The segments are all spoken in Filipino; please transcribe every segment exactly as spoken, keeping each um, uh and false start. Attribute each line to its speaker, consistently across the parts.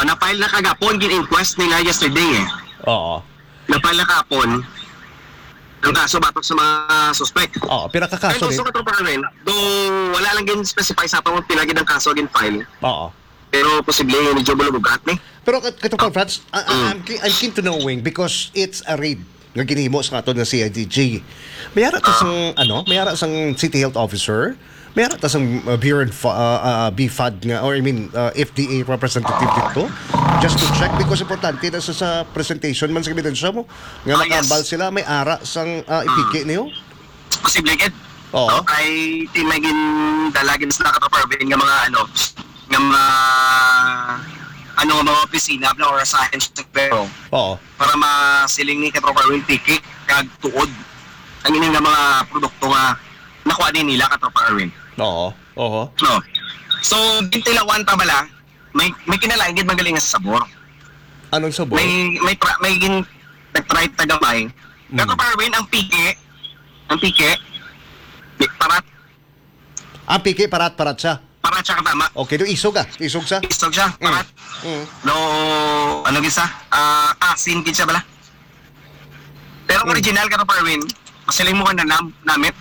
Speaker 1: na-file na kagapon gin-inquest nila yesterday eh.
Speaker 2: Oo.
Speaker 1: Na-file na kapon ang kaso batok sa mga suspect.
Speaker 2: Oo, pinakakaso
Speaker 1: And
Speaker 2: din.
Speaker 1: also katropa rin, though wala lang gin-specify sa atong pinagid ang kaso gin-file.
Speaker 2: Oo.
Speaker 1: Pero posible medyo bulubugat ni.
Speaker 2: Pero katong
Speaker 1: Oh.
Speaker 2: Franz, I- I- I'm, ke- I'm keen to knowing because it's a raid nga ginhimo sa ato nga C I D G. Mayara ta sang ano, mayara sang city health officer, mayara ta sang uh, Bureau of uh, uh, B F A D nga or I mean uh, F D A representative dito just to check because importante na sa, sa presentation man sa ebidensya mo nga
Speaker 1: Ah, yes.
Speaker 2: makambal sila may ara sang uh, ipiki niyo.
Speaker 1: Posible gid.
Speaker 2: Oo.
Speaker 1: No, ay timagin dalagin sa katropa rin nga mga ano, nga mga ano nga mga opisina na or science pero
Speaker 2: Oo.
Speaker 1: para masiling ni katropa rin tiki kag tuod ang ini nga mga produkto nga nakuha din nila katropa rin.
Speaker 2: Oo. Oo.
Speaker 1: No. So, gintilawan pa bala, may may kinalain gid magaling nga sa sabor.
Speaker 2: Anong sabor?
Speaker 1: May may tra, may gin nag-try tagamay.
Speaker 2: Mm.
Speaker 1: Katropa rin ang pike, ang pike di- parat
Speaker 2: Ang piki parat-parat siya.
Speaker 1: parat siya katama.
Speaker 2: Okay, do isog ah. Isog siya.
Speaker 1: Istog siya, parat.
Speaker 2: Mm.
Speaker 1: No, ano gisa? Ah, asin gid siya bala. Pero
Speaker 2: Mm.
Speaker 1: original ka pa Erwin, masiling mo ka na nam, namit.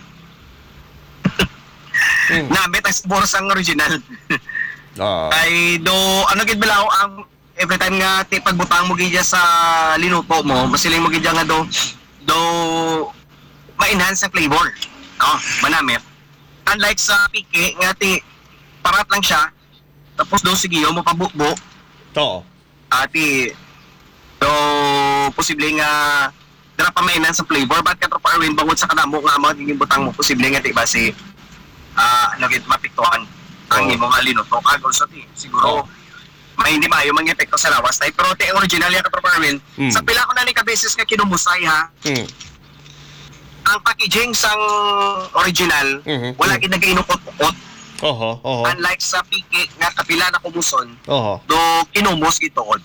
Speaker 2: Mm.
Speaker 1: Namit ang sabor sang original.
Speaker 2: Ah.
Speaker 1: Ay do ano gid bala ang every time nga ti pagbutang mo gid sa linuto mo, masiling mo gid nga do do ma-enhance ang flavor. Oh, manamit. Unlike sa piki nga ti parat lang siya, tapos do sige mo pabukbo,
Speaker 2: Oo.
Speaker 1: ati do posible nga dara pa ma-enhance ang flavor, but katropa Erwin bangod sa kanamo nga magiging butang mo posible nga di ba si ah ano gid mapiktuhan ang
Speaker 2: Oo.
Speaker 1: imong nga linuto kag also ti siguro
Speaker 2: Oo.
Speaker 1: may hindi maayo mang epekto sa lawas tay pero ti original ya katropa Erwin
Speaker 2: Mm.
Speaker 1: sa pila ko na ni ka beses nga kinumusay ha
Speaker 2: Mm.
Speaker 1: ang packaging sang original
Speaker 2: Mhm.
Speaker 1: wala gid nagainukot-ukot
Speaker 2: Oho, oho.
Speaker 1: unlike sa piki nga kapila na kumuson
Speaker 2: Oho.
Speaker 1: do kinumos gituod.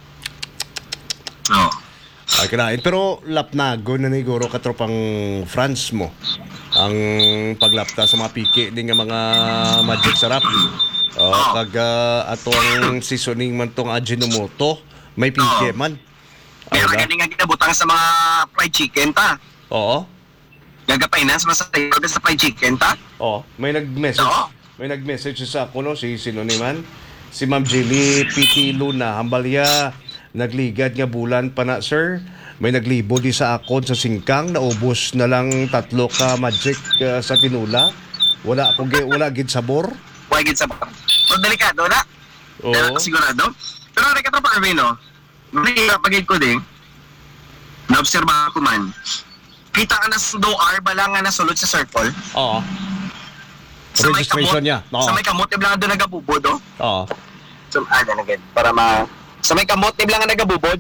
Speaker 1: Oh.
Speaker 2: Ay, kinain. Pero lapnago na ni Guro katropang France mo. Ang paglapta sa mga piki din nga mga magic sarap. Oh,
Speaker 1: Oh.
Speaker 2: kag uh, atong seasoning man tong Ajinomoto, may piki
Speaker 1: Oh.
Speaker 2: man.
Speaker 1: Pero
Speaker 2: Ay,
Speaker 1: gani nga kinabutang sa mga fried chicken ta.
Speaker 2: Oo.
Speaker 1: Gagapainas mas sa tayo sa fried chicken ta.
Speaker 2: Oo. May nag-message.
Speaker 1: Oo.
Speaker 2: May nag-message sa ako no si sino ni man? Si Ma'am Jilly P T Luna Hambalya. Nagligad nga bulan pa na, sir. May naglibo di sa akon sa singkang, naubos na lang tatlo ka magic uh, sa tinula. Wala ko gi- wala gid sabor.
Speaker 1: Why gid sa so delikado na.
Speaker 2: Oo.
Speaker 1: Pero sigurado. Pero ari ka pa Erwin no. Hindi pagid ko din. Na-obserba ko man. Kita ka na sa do R bala nga nasulod sa circle.
Speaker 2: Oo.
Speaker 1: Sa may
Speaker 2: Registration
Speaker 1: kamot,
Speaker 2: niya. Oo.
Speaker 1: Sa may kamot iblang do nagabubod oh.
Speaker 2: Oo.
Speaker 1: So ah na gid para ma sa may kamot iblang nga nagabubod.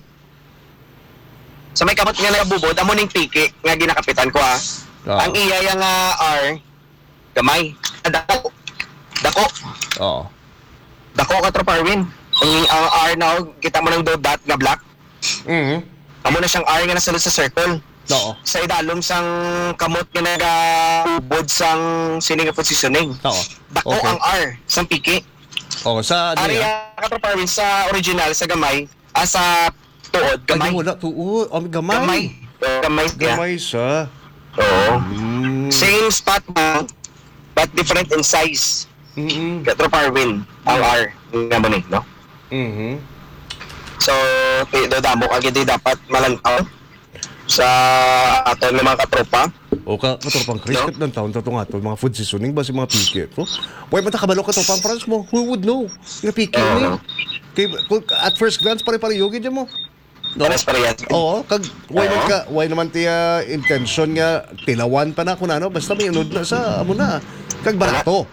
Speaker 1: Sa may kamot nga nagabubod amo ning piki nga ginakapitan ko ha.
Speaker 2: Oo.
Speaker 1: Ang iya nga R gamay. Dako. Dako.
Speaker 2: Oo.
Speaker 1: Dako ka tropa Erwin. Ang ang R na kita mo ng do dot nga black.
Speaker 2: Mhm.
Speaker 1: Amo na siyang R nga nasulod sa circle.
Speaker 2: Oo.
Speaker 1: Sa idalom sang kamot nga nagabubod sang sining nga positioning.
Speaker 2: Oo.
Speaker 1: Dako
Speaker 2: Okay.
Speaker 1: ang R sang piki.
Speaker 2: Oo, sa ano
Speaker 1: Ari
Speaker 2: yan?
Speaker 1: ka tropa Erwin sa original sa gamay, ah, sa tuod
Speaker 2: Gamay.
Speaker 1: gamay.
Speaker 2: Wala tuo. Oh, gamay.
Speaker 1: Gamay. Gamay. Yeah.
Speaker 2: Gamay sa.
Speaker 1: Oo.
Speaker 2: Mm.
Speaker 1: Same spot mo but different in size.
Speaker 2: Mhm.
Speaker 1: Ka tropa Erwin ang R nga mo ni, no?
Speaker 2: Mhm.
Speaker 1: So, do damo agad di dapat malantaw sa aton nga mga katropa.
Speaker 2: O ka katropang Chris,
Speaker 1: No?
Speaker 2: kat ng taon tatong ato mga food seasoning ba si mga piki to? Why man kabalo katropang France mo? Who would know? Nga piki
Speaker 1: Oo.
Speaker 2: ni. Kay kung at first glance pare-pareho gid mo. No?
Speaker 1: Pares parehas.
Speaker 2: Oo, kag why man
Speaker 1: Oo.
Speaker 2: ka why naman tiya intention nga tilawan pa na kun ano basta may unod na sa amo na. Kag barato.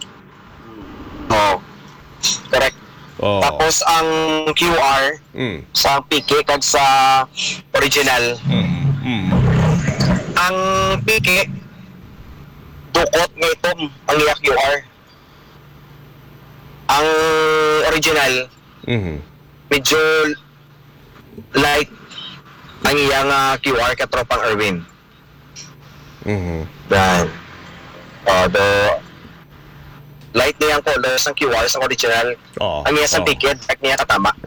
Speaker 1: Oo. Correct.
Speaker 2: Oo.
Speaker 1: Tapos ang Q R
Speaker 2: Mm.
Speaker 1: sa piki kag sa original.
Speaker 2: Mm. Mm.
Speaker 1: Ang piki dukot nga itom ang iya Q R. Ang original
Speaker 2: Mhm.
Speaker 1: medyo light ang iya nga Q R katropang Erwin.
Speaker 2: Mhm.
Speaker 1: Dan. Oh, do light niya ang colors ng Q R sa original.
Speaker 2: Oo.
Speaker 1: Ang iya sa
Speaker 2: Oo.
Speaker 1: ticket, check niya katama.